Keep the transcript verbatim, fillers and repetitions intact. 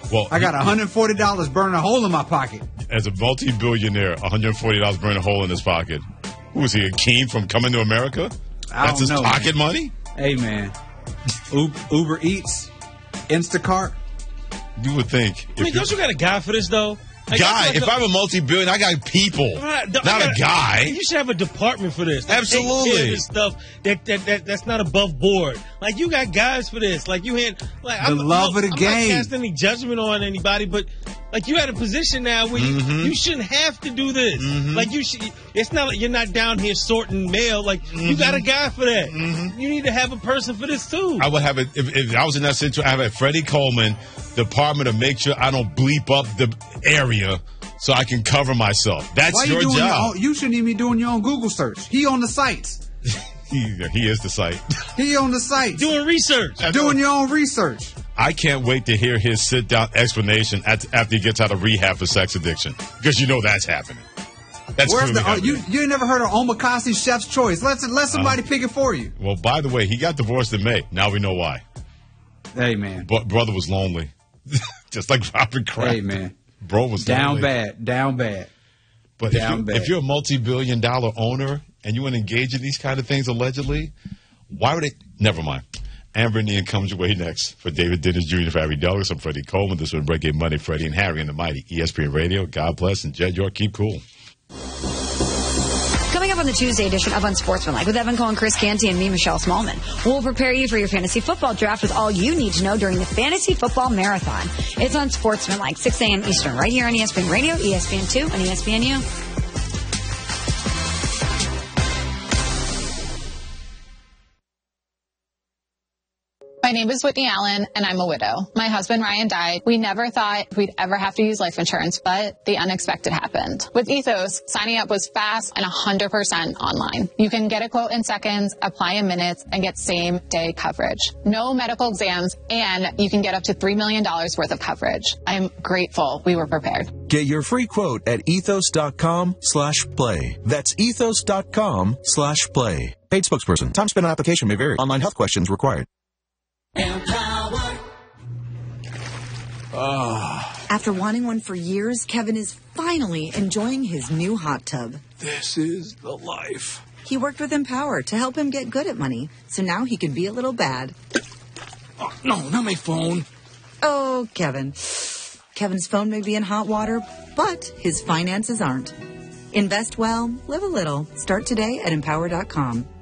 Well, I got one hundred forty dollars burning a hole in my pocket. As a multi-billionaire, one hundred forty dollars burning a hole in his pocket. Who is he, a king from Coming to America? I That's don't his know, pocket man. money? Hey, man. Uber, Uber Eats, Instacart. You would think. I mean, don't you got a guy for this, though? Like, Guy, like if a, I'm a multi-billion, I got people, Right, not gotta, a guy. You should have a department for this. Like, Absolutely. take care of this stuff that, that, that that's not above board. Like, you got guys for this. Like, you had like The I'm, love I'm, of the I'm game. not casting any judgment on anybody, but like, you at a position now where you, Mm-hmm. you shouldn't have to do this. Mm-hmm. Like, you should. It's not like you're not down here sorting mail. Like, Mm-hmm. you got a guy for that. Mm-hmm. You need to have a person for this too. I would have it if, if I was in that situation. I have a Freddie Coleman department to make sure I don't bleep up the area so I can cover myself. That's Why your you doing job. Your own, you shouldn't even be doing your own Google search. He on the sites. he, he is the site. He on the sites. Doing research. Doing your own research. I can't wait to hear his sit-down explanation at, after he gets out of rehab for sex addiction, because you know that's happening. That's Where's the, clearly uh, you happening. you ain't never heard of Omakase Chef's Choice? Let let somebody Uh, pick it for you. Well, by the way, he got divorced in May. Now we know why. Hey man, But brother was lonely, just like Robert Kraft. hey man, Bro was down lonely. bad, down bad. But Down if, bad. you, if you're a multi-billion dollar owner and you want to engage in these kind of things allegedly, why would it? Never mind. Amber and Ian comes your way next. For David Dennis Junior, for Harry Douglas, I'm Freddie Coleman. This is Break Game Monday. Freddie and Harry and the mighty E S P N Radio. God bless, and Jed York, keep cool. Coming up on the Tuesday edition of Unsportsmanlike with Evan Cohen, Chris Canty, and me, Michelle Smallman. We'll prepare you for your fantasy football draft with all you need to know during the Fantasy Football Marathon. It's Unsportsmanlike, six a.m. Eastern, right here on E S P N Radio, E S P N two, and E S P N U. My name is Whitney Allen, and I'm a widow. My husband, Ryan, died. We never thought we'd ever have to use life insurance, but the unexpected happened. With Ethos, signing up was fast and one hundred percent online. You can get a quote in seconds, apply in minutes, and get same-day coverage. No medical exams, and you can get up to three million dollars worth of coverage. I'm grateful we were prepared. Get your free quote at ethos.com slash play. That's ethos.com slash play. Paid spokesperson. Time spent on application may vary. Online health questions required. After wanting one for years, Kevin is finally enjoying his new hot tub. This is the life. He worked with Empower to help him get good at money, so now he can be a little bad. Oh, no, not my phone. Oh, Kevin. Kevin's phone may be in hot water, but his finances aren't. Invest well, live a little. Start today at empower dot com.